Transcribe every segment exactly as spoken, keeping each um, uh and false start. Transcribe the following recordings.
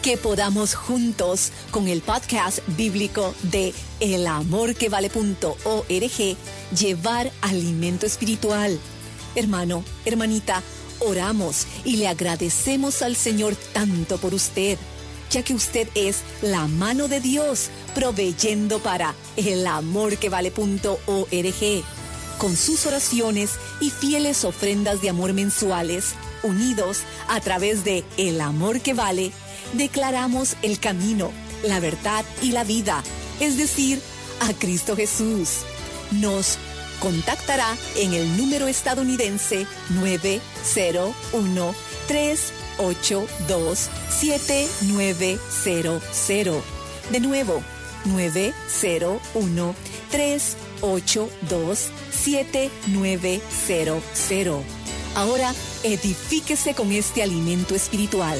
Que podamos juntos, con el podcast bíblico de el amor que vale punto org, llevar alimento espiritual. Hermano, hermanita, oramos y le agradecemos al Señor tanto por usted, ya que usted es la mano de Dios proveyendo para el amor que vale punto org. Con sus oraciones y fieles ofrendas de amor mensuales, unidos a través de El Amor que Vale, declaramos el camino, la verdad y la vida, es decir, a Cristo Jesús. Nos contactará en el número estadounidense nueve cero uno, tres ocho dos, siete nueve cero cero. De nuevo, nueve cero uno, tres ocho dos, siete nueve cero cero. Ahora, edifíquese con este alimento espiritual.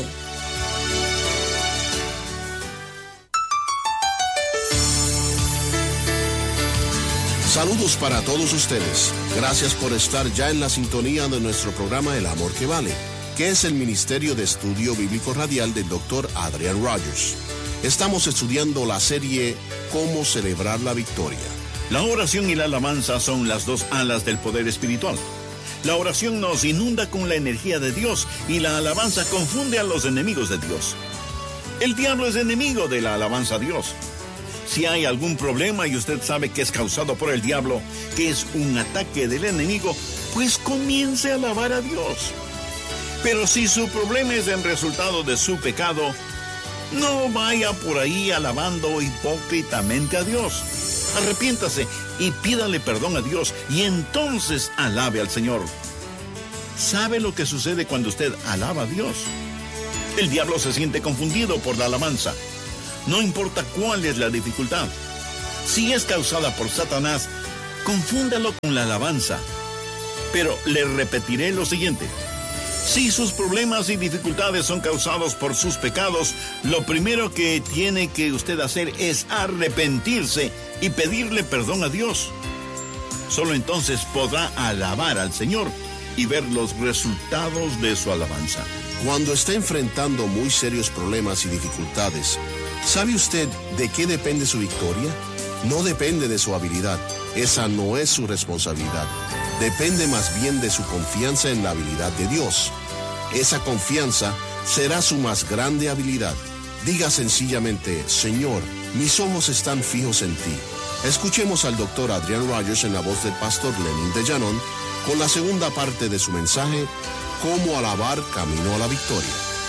Saludos para todos ustedes. Gracias por estar ya en la sintonía de nuestro programa El Amor que Vale, que es el Ministerio de Estudio Bíblico Radial del doctor Adrian Rogers. Estamos estudiando la serie Cómo celebrar la victoria. La oración y la alabanza son las dos alas del poder espiritual. La oración nos inunda con la energía de Dios y la alabanza confunde a los enemigos de Dios. El diablo es enemigo de la alabanza a Dios. Si hay algún problema y usted sabe que es causado por el diablo, que es un ataque del enemigo, pues comience a alabar a Dios. Pero si su problema es el resultado de su pecado, no vaya por ahí alabando hipócritamente a Dios. Arrepiéntase y pídale perdón a Dios y entonces alabe al Señor. ¿Sabe lo que sucede cuando usted alaba a Dios? El diablo se siente confundido por la alabanza. No importa cuál es la dificultad. Si es causada por Satanás, confúndalo con la alabanza. Pero le repetiré lo siguiente. Si sus problemas y dificultades son causados por sus pecados, lo primero que tiene que usted hacer es arrepentirse y pedirle perdón a Dios. Solo entonces podrá alabar al Señor y ver los resultados de su alabanza. Cuando está enfrentando muy serios problemas y dificultades, ¿sabe usted de qué depende su victoria? No depende de su habilidad. Esa no es su responsabilidad. Depende más bien de su confianza en la habilidad de Dios. Esa confianza será su más grande habilidad. Diga sencillamente: Señor, mis ojos están fijos en ti. Escuchemos al doctor Adrian Rogers en la voz del pastor Lenin de Llanón con la segunda parte de su mensaje, Cómo alabar camino a la victoria.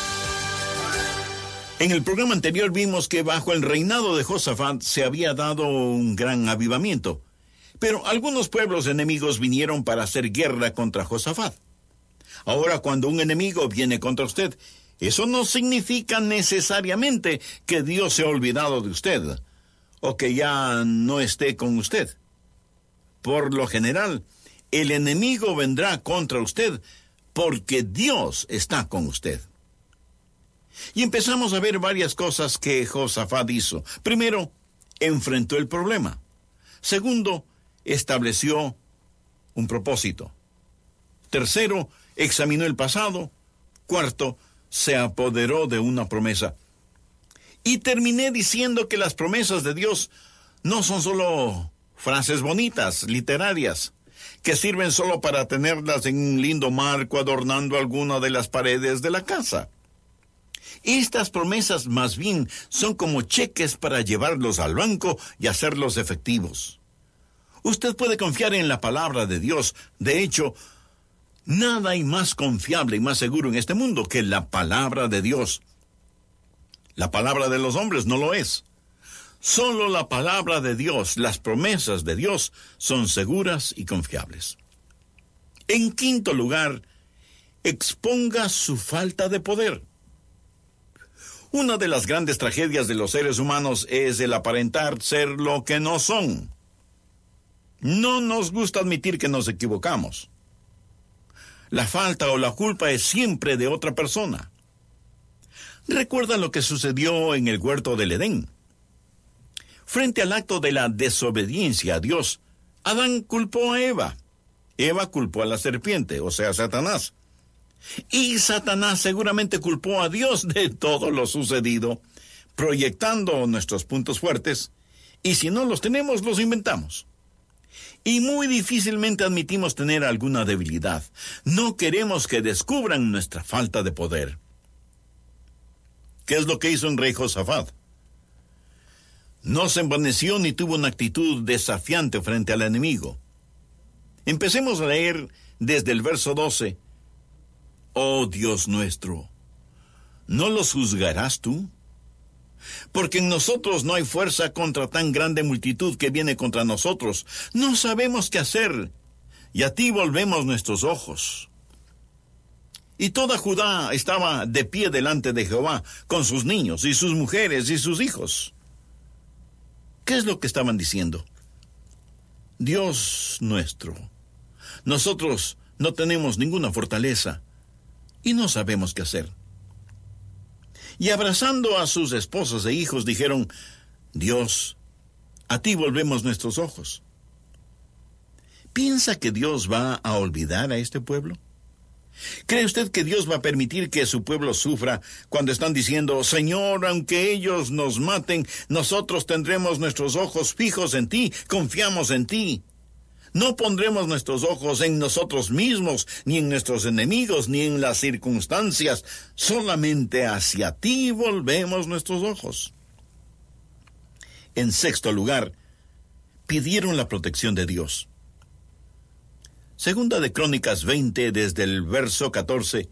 En el programa anterior vimos que bajo el reinado de Josafat se había dado un gran avivamiento, pero algunos pueblos enemigos vinieron para hacer guerra contra Josafat. Ahora, cuando un enemigo viene contra usted, eso no significa necesariamente que Dios se ha olvidado de usted o que ya no esté con usted. Por lo general, el enemigo vendrá contra usted porque Dios está con usted. Y empezamos a ver varias cosas que Josafat hizo. Primero, enfrentó el problema. Segundo, estableció un propósito. Tercero, examinó el pasado. Cuarto, se apoderó de una promesa. Y terminé diciendo que las promesas de Dios no son solo frases bonitas, literarias, que sirven solo para tenerlas en un lindo marco adornando alguna de las paredes de la casa. Estas promesas más bien son como cheques para llevarlos al banco y hacerlos efectivos. Usted puede confiar en la palabra de Dios. De hecho, nada hay más confiable y más seguro en este mundo que la palabra de Dios. La palabra de los hombres no lo es. Solo la palabra de Dios, las promesas de Dios, son seguras y confiables. En quinto lugar, exponga su falta de poder. Una de las grandes tragedias de los seres humanos es el aparentar ser lo que no son. No nos gusta admitir que nos equivocamos. La falta o la culpa es siempre de otra persona. Recuerda lo que sucedió en el huerto del Edén. Frente al acto de la desobediencia a Dios, Adán culpó a Eva. Eva culpó a la serpiente, o sea, a Satanás. Y Satanás seguramente culpó a Dios de todo lo sucedido, proyectando nuestros puntos fuertes, y si no los tenemos, los inventamos. Y muy difícilmente admitimos tener alguna debilidad. No queremos que descubran nuestra falta de poder. ¿Qué es lo que hizo el rey Josafat? No se envaneció ni tuvo una actitud desafiante frente al enemigo. Empecemos a leer desde el verso doce. Oh Dios nuestro, ¿no los juzgarás tú? Porque en nosotros no hay fuerza contra tan grande multitud que viene contra nosotros. No sabemos qué hacer, y a ti volvemos nuestros ojos. Y toda Judá estaba de pie delante de Jehová, con sus niños, y sus mujeres, y sus hijos. ¿Qué es lo que estaban diciendo? Dios nuestro, nosotros no tenemos ninguna fortaleza, y no sabemos qué hacer. Y abrazando a sus esposas e hijos, dijeron, Dios, a ti volvemos nuestros ojos. ¿Piensa que Dios va a olvidar a este pueblo? ¿Cree usted que Dios va a permitir que su pueblo sufra cuando están diciendo, Señor, aunque ellos nos maten, nosotros tendremos nuestros ojos fijos en ti, confiamos en ti? No pondremos nuestros ojos en nosotros mismos, ni en nuestros enemigos, ni en las circunstancias. Solamente hacia ti volvemos nuestros ojos. En sexto lugar, pidieron la protección de Dios. Segunda de Crónicas veinte, desde el verso catorce.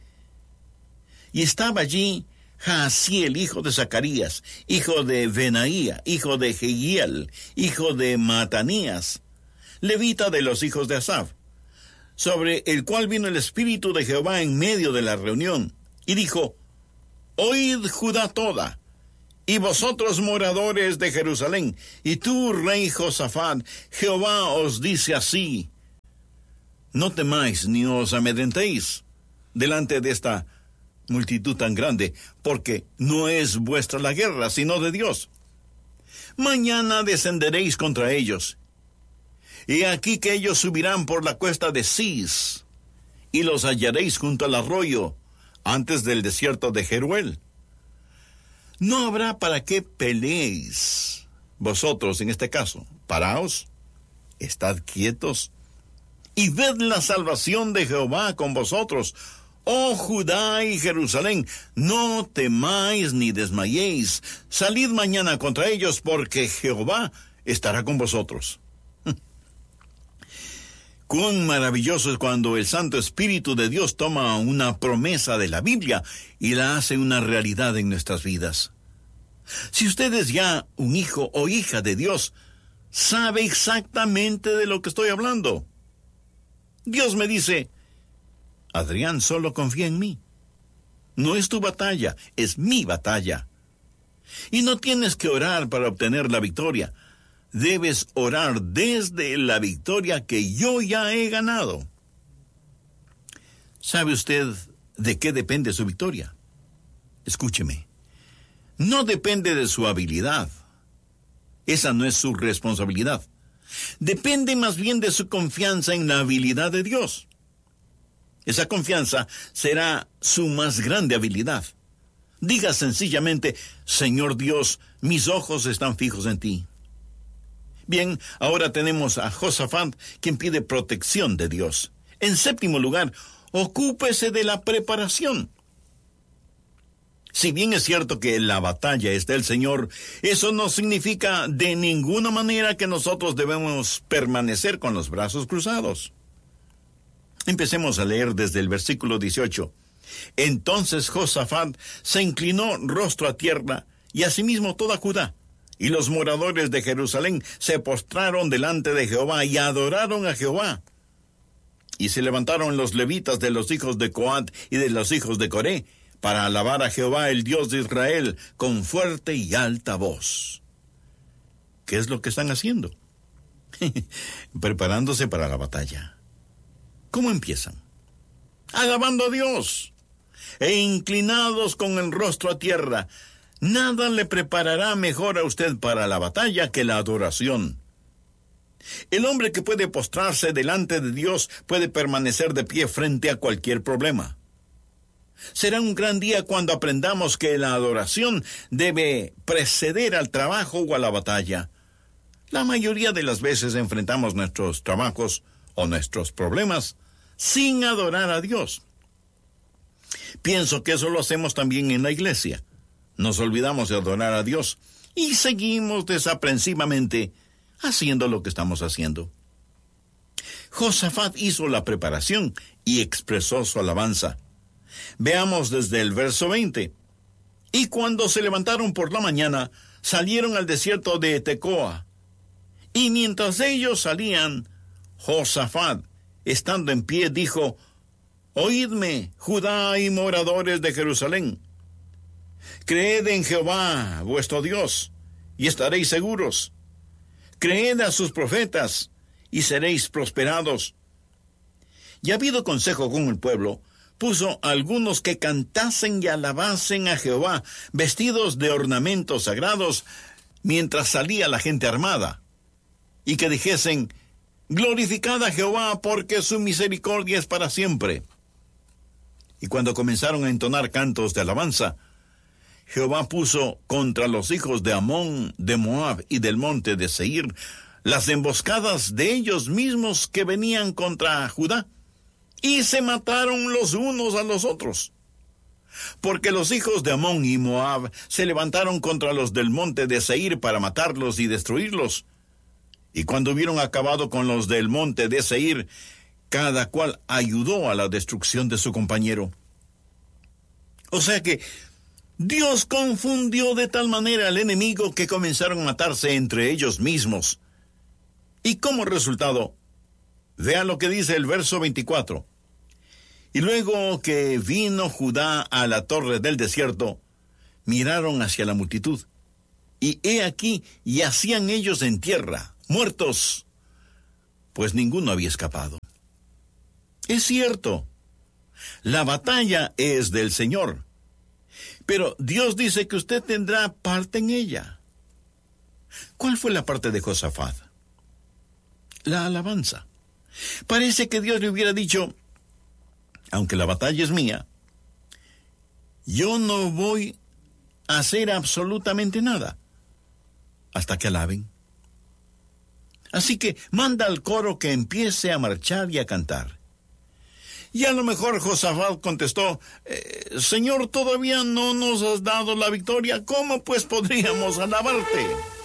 Y estaba allí Jaasiel, hijo de Zacarías, hijo de Benaía, hijo de Jehiel, hijo de Matanías, levita de los hijos de Asaf, sobre el cual vino el Espíritu de Jehová en medio de la reunión, y dijo, Oíd Judá toda, y vosotros moradores de Jerusalén, y tú, rey Josafat, Jehová os dice así, no temáis ni os amedrentéis delante de esta multitud tan grande, porque no es vuestra la guerra, sino de Dios. Mañana descenderéis contra ellos, y aquí que ellos subirán por la cuesta de Cis, y los hallaréis junto al arroyo, antes del desierto de Jeruel. No habrá para qué peleéis vosotros en este caso. Paraos, estad quietos, y ved la salvación de Jehová con vosotros. Oh Judá y Jerusalén, no temáis ni desmayéis. Salid mañana contra ellos, porque Jehová estará con vosotros. Cuán maravilloso es cuando el Santo Espíritu de Dios toma una promesa de la Biblia y la hace una realidad en nuestras vidas. Si usted es ya un hijo o hija de Dios, sabe exactamente de lo que estoy hablando. Dios me dice, Adrián, solo confía en mí. No es tu batalla, es mi batalla. Y no tienes que orar para obtener la victoria. Debes orar desde la victoria que yo ya he ganado. ¿Sabe usted de qué depende su victoria? Escúcheme. No depende de su habilidad. Esa no es su responsabilidad. Depende más bien de su confianza en la habilidad de Dios. Esa confianza será su más grande habilidad. Diga sencillamente, Señor Dios, mis ojos están fijos en ti. Bien, ahora tenemos a Josafat, quien pide protección de Dios. En séptimo lugar, ocúpese de la preparación. Si bien es cierto que la batalla es del Señor, eso no significa de ninguna manera que nosotros debemos permanecer con los brazos cruzados. Empecemos a leer desde el versículo dieciocho. Entonces Josafat se inclinó rostro a tierra, y asimismo toda Judá. Y los moradores de Jerusalén se postraron delante de Jehová y adoraron a Jehová. Y se levantaron los levitas de los hijos de Coat y de los hijos de Coré para alabar a Jehová, el Dios de Israel, con fuerte y alta voz. ¿Qué es lo que están haciendo? Preparándose para la batalla. ¿Cómo empiezan? Alabando a Dios e inclinados con el rostro a tierra. Nada le preparará mejor a usted para la batalla que la adoración. El hombre que puede postrarse delante de Dios puede permanecer de pie frente a cualquier problema. Será un gran día cuando aprendamos que la adoración debe preceder al trabajo o a la batalla. La mayoría de las veces enfrentamos nuestros trabajos o nuestros problemas sin adorar a Dios. Pienso que eso lo hacemos también en la iglesia. Nos olvidamos de adorar a Dios y seguimos desaprensivamente haciendo lo que estamos haciendo. Josafat hizo la preparación y expresó su alabanza. Veamos desde el verso veinte. Y cuando se levantaron por la mañana, salieron al desierto de Tecoa. Y mientras ellos salían, Josafat, estando en pie, dijo: Oídme, Judá y moradores de Jerusalén. Creed en Jehová, vuestro Dios, y estaréis seguros. Creed a sus profetas, y seréis prosperados. Y habido consejo con el pueblo, puso algunos que cantasen y alabasen a Jehová, vestidos de ornamentos sagrados, mientras salía la gente armada, y que dijesen: Glorificad a Jehová, porque su misericordia es para siempre. Y cuando comenzaron a entonar cantos de alabanza, Jehová puso contra los hijos de Amón, de Moab y del monte de Seir las emboscadas de ellos mismos que venían contra Judá, y se mataron los unos a los otros. Porque los hijos de Amón y Moab se levantaron contra los del monte de Seir para matarlos y destruirlos. Y cuando hubieron acabado con los del monte de Seir, cada cual ayudó a la destrucción de su compañero. O sea que Dios confundió de tal manera al enemigo que comenzaron a matarse entre ellos mismos. Y como resultado, vean lo que dice el verso veinticuatro. Y luego que vino Judá a la torre del desierto, miraron hacia la multitud. Y he aquí, yacían ellos en tierra, muertos, pues ninguno había escapado. Es cierto, la batalla es del Señor, pero Dios dice que usted tendrá parte en ella. ¿Cuál fue la parte de Josafat? La alabanza. Parece que Dios le hubiera dicho: aunque la batalla es mía, yo no voy a hacer absolutamente nada hasta que alaben. Así que manda al coro que empiece a marchar y a cantar. Y a lo mejor Josafat contestó: eh, Señor, todavía no nos has dado la victoria, ¿cómo pues podríamos alabarte?